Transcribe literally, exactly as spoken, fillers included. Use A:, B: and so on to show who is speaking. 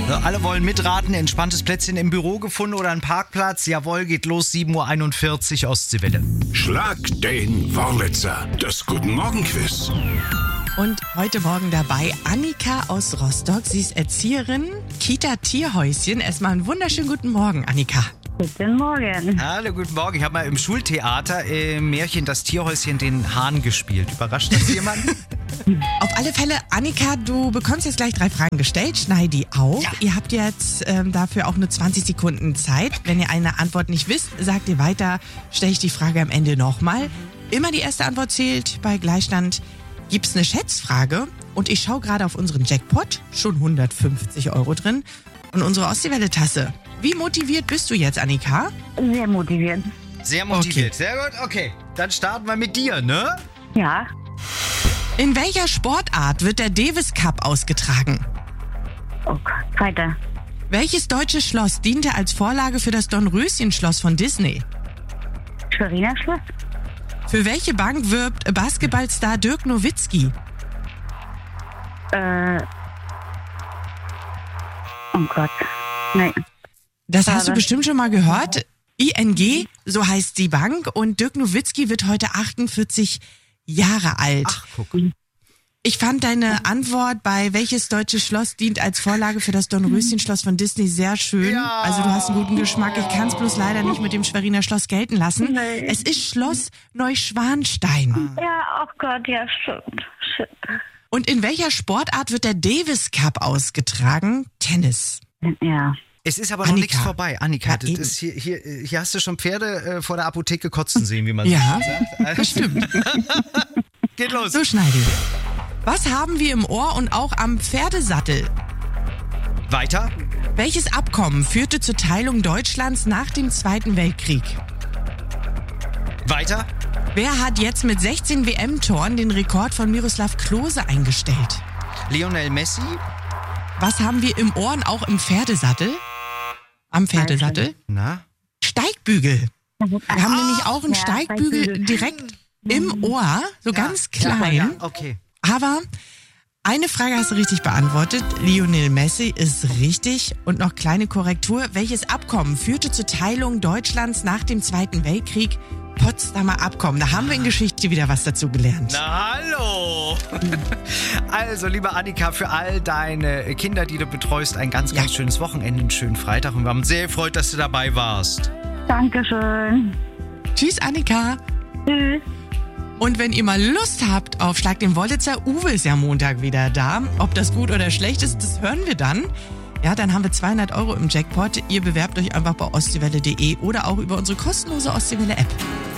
A: So, alle wollen mitraten. Entspanntes Plätzchen im Büro gefunden oder ein Parkplatz? Jawohl, geht los. sieben Uhr einundvierzig Ostseewelle.
B: Schlag den Wurlitzer. Das Guten Morgen Quiz.
C: Und heute Morgen dabei Annika aus Rostock. Sie ist Erzieherin, Kita Tierhäuschen. Erstmal einen wunderschönen guten Morgen, Annika.
D: Guten Morgen.
A: Hallo, guten Morgen. Ich habe mal im Schultheater im Märchen Das Tierhäuschen den Hahn gespielt. Überrascht das jemanden?
C: Auf alle Fälle, Annika, du bekommst jetzt gleich drei Fragen gestellt. Schneid die auf.
A: Ja.
C: Ihr habt jetzt ähm, dafür auch nur zwanzig Sekunden Zeit. Wenn ihr eine Antwort nicht wisst, sagt ihr weiter. Stelle ich die Frage am Ende nochmal. Immer die erste Antwort zählt. Bei Gleichstand gibt es eine Schätzfrage. Und ich schaue gerade auf unseren Jackpot. Schon hundertfünfzig Euro drin. Und unsere Ostseewelle-Tasse. Wie motiviert bist du jetzt, Annika?
D: Sehr motiviert.
A: Sehr motiviert. Sehr gut, okay. Dann starten wir mit dir, ne?
D: Ja.
C: In welcher Sportart wird der Davis Cup ausgetragen?
D: Oh Gott. Weiter.
C: Welches deutsche Schloss diente als Vorlage für das Dornröschen-Schloss von Disney?
D: Schweriner Schloss?
C: Für welche Bank wirbt Basketballstar Dirk Nowitzki?
D: Äh. Oh Gott. Nein.
C: Das hast
D: Aber-
C: du bestimmt schon mal gehört. I N G, so heißt die Bank. Und Dirk Nowitzki wird heute achtundvierzig Jahre alt.
A: Ach, guck.
C: Ich fand deine Antwort bei welches deutsche Schloss dient als Vorlage für das Dornröschen-Schloss von Disney sehr schön.
A: Ja.
C: Also du hast einen guten Geschmack. Ich kann es bloß leider nicht mit dem Schweriner Schloss gelten lassen.
D: Nee.
C: Es ist Schloss Neuschwanstein.
D: Ja, oh Gott, ja, stimmt. Shit.
C: Und in welcher Sportart wird der Davis Cup ausgetragen? Tennis.
D: Ja.
A: Es ist aber noch
C: Annika.
A: nichts vorbei. Annika,
C: Ja,
A: das
C: eben.
A: ist hier, hier, hier hast du schon Pferde äh, vor der Apotheke kotzen sehen, wie man
C: Ja,
A: so schön sagt.
C: das stimmt.
A: Geht los.
C: So schneide ich. Was haben wir im Ohr und auch am Pferdesattel?
A: Weiter.
C: Welches Abkommen führte zur Teilung Deutschlands nach dem Zweiten Weltkrieg?
A: Weiter.
C: Wer hat jetzt mit sechzehn W M-Toren den Rekord von Miroslav Klose eingestellt?
A: Lionel Messi.
C: Was haben wir im Ohr und auch im Pferdesattel? Am Pferdesattel?
A: Na?
C: Steigbügel. Wir haben nämlich auch einen
D: Ja,
C: Steigbügel
D: Steigbügel.
C: direkt im Ohr, so ganz klein.
A: Ja, okay.
C: Aber eine Frage hast du richtig beantwortet. Lionel Messi ist richtig. Und noch kleine Korrektur. Welches Abkommen führte zur Teilung Deutschlands nach dem Zweiten Weltkrieg? Potsdamer Abkommen. Da haben wir in Geschichte wieder was dazu gelernt.
A: Na, hallo. Also, liebe Annika, für all deine Kinder, die du betreust, ein ganz, ganz
C: Ja.
A: schönes Wochenende, einen schönen Freitag. Und wir haben uns sehr gefreut, dass du dabei warst.
D: Dankeschön.
C: Tschüss, Annika.
D: Tschüss.
C: Und wenn ihr mal Lust habt auf Schlag den Wollitzer, Uwe ist ja Montag wieder da. Ob das gut oder schlecht ist, das hören wir dann. Ja, dann haben wir zweihundert Euro im Jackpot. Ihr bewerbt euch einfach bei ostseewelle punkt de oder auch über unsere kostenlose Ostseewelle-App.